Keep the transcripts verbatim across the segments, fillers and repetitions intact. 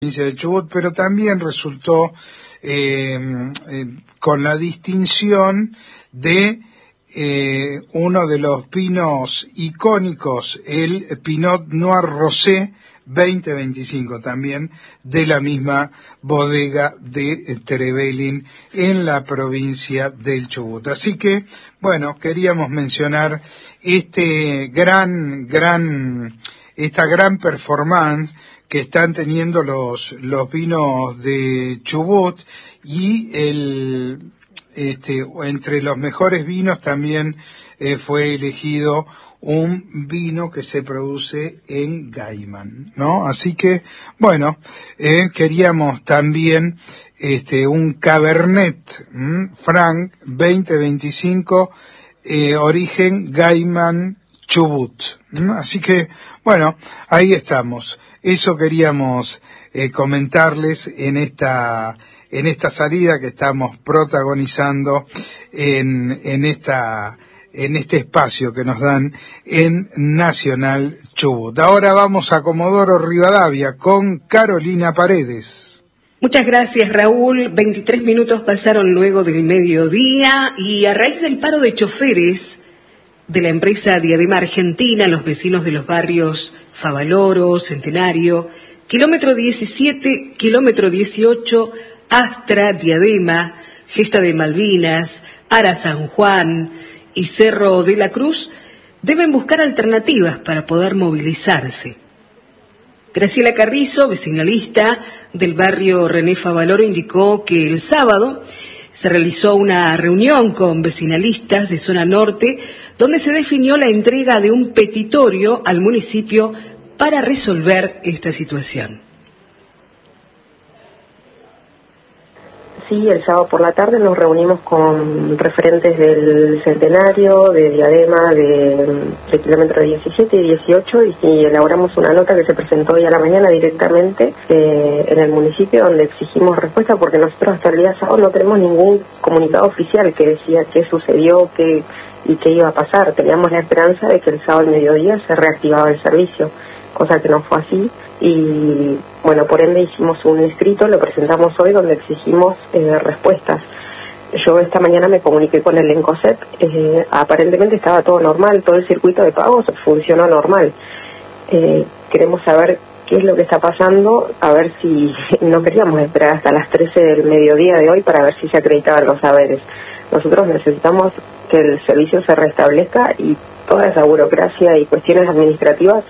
de Chubut, pero también resultó eh, eh, con la distinción de eh, uno de los vinos icónicos, el Pinot Noir Rosé veinte veinticinco, también de la misma bodega de Trevelin en la provincia del Chubut. Así que, bueno, queríamos mencionar este gran, gran, esta gran performance que están teniendo los los vinos de Chubut, y el este entre los mejores vinos también eh, fue elegido un vino que se produce en Gaiman, ¿no? Así que, bueno, eh, queríamos también este un Cabernet ¿m? Franc veinte veinticinco, eh, origen Gaiman Chubut. ¿m? Así que, bueno, ahí estamos. Eso queríamos eh, comentarles en esta en esta salida que estamos protagonizando en en esta en este espacio que nos dan en Nacional Chubut. Ahora vamos a Comodoro Rivadavia con Carolina Paredes. Muchas gracias, Raúl. veintitrés minutos pasaron luego del mediodía y a raíz del paro de choferes de la empresa Diadema Argentina, los vecinos de los barrios Favaloro, Centenario, kilómetro diecisiete, kilómetro dieciocho, Astra, Diadema, Gesta de Malvinas, Ara San Juan y Cerro de la Cruz, deben buscar alternativas para poder movilizarse. Graciela Carrizo, vecinalista del barrio René Favaloro, indicó que el sábado se realizó una reunión con vecinalistas de zona norte donde se definió la entrega de un petitorio al municipio para resolver esta situación. Sí, el sábado por la tarde nos reunimos con referentes del Centenario, de Diadema, de, de kilómetro diecisiete y dieciocho, y, y elaboramos una nota que se presentó hoy a la mañana directamente eh, en el municipio, donde exigimos respuesta, porque nosotros hasta el día sábado no tenemos ningún comunicado oficial que decía qué sucedió, qué y qué iba a pasar. Teníamos la esperanza de que el sábado al mediodía se reactivaba el servicio, cosa que no fue así. Y bueno, por ende hicimos un escrito, lo presentamos hoy, donde exigimos eh, respuestas. Yo esta mañana me comuniqué con el ENCOSEP, eh, aparentemente estaba todo normal, todo el circuito de pagos funcionó normal. Eh, queremos saber qué es lo que está pasando, a ver si no queríamos esperar hasta las trece del mediodía de hoy para ver si se acreditaban los saberes. Nosotros necesitamos que el servicio se restablezca y toda esa burocracia y cuestiones administrativas,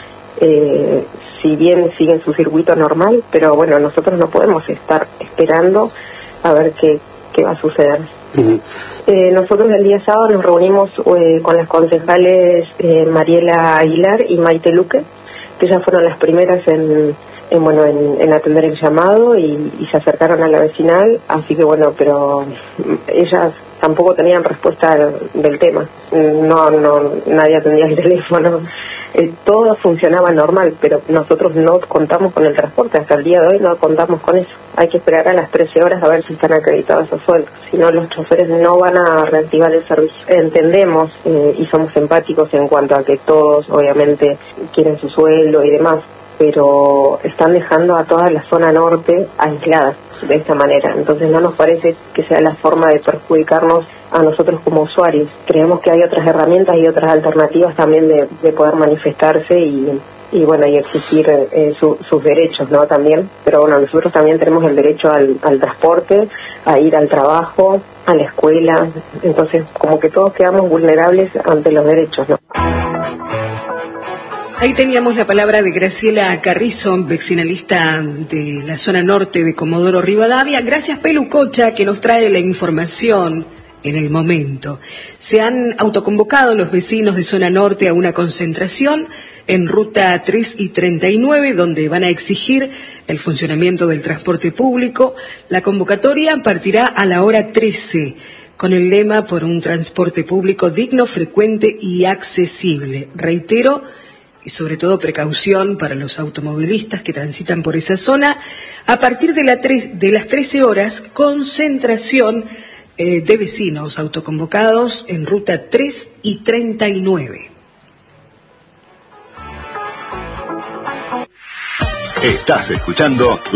eh, si bien siguen su circuito normal, pero bueno, nosotros no podemos estar esperando a ver qué, qué va a suceder. Uh-huh. Eh, nosotros el día sábado nos reunimos eh, con las concejales eh, Mariela Aguilar y Maite Luque, que ellas fueron las primeras en, en bueno en, en atender el llamado y, y se acercaron a la vecinal, así que bueno, pero ellas tampoco tenían respuesta del, del tema, no no nadie atendía el teléfono, eh, todo funcionaba normal, pero nosotros no contamos con el transporte, hasta el día de hoy no contamos con eso. Hay que esperar a las trece horas a ver si están acreditados esos sueldos, si no los choferes no van a reactivar el servicio. Entendemos eh, y somos empáticos en cuanto a que todos obviamente quieren su sueldo y demás, pero están dejando a toda la zona norte aislada de esta manera. Entonces no nos parece que sea la forma de perjudicarnos a nosotros como usuarios. Creemos que hay otras herramientas y otras alternativas también de, de poder manifestarse y, y bueno, y exigir eh, su, sus derechos, ¿no? También, pero bueno, nosotros también tenemos el derecho al, al transporte, a ir al trabajo, a la escuela. Entonces, como que todos quedamos vulnerables ante los derechos, ¿no? Ahí teníamos la palabra de Graciela Carrizo, vecinalista de la zona norte de Comodoro Rivadavia. Gracias, Pelu Cocha, que nos trae la información en el momento. Se han autoconvocado los vecinos de zona norte a una concentración en ruta tres y treinta y nueve, donde van a exigir el funcionamiento del transporte público. La convocatoria partirá a la hora trece, con el lema por un transporte público digno, frecuente y accesible. Reitero, y sobre todo precaución para los automovilistas que transitan por esa zona. A partir de, la tres, de las trece horas, concentración eh, de vecinos autoconvocados en ruta tres y treinta y nueve. Estás escuchando